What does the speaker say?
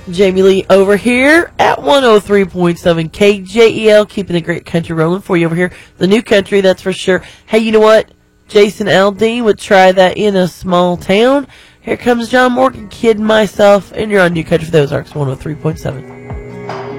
Jamie Lee over here at 103.7 KJEL, keeping the great country rolling for you over here. The new country, that's for sure. Hey, you know what? Jason Aldean would try that in a small town. Here comes John Morgan, Kid Myself, and you're on New Country for the Ozarks, 103.7.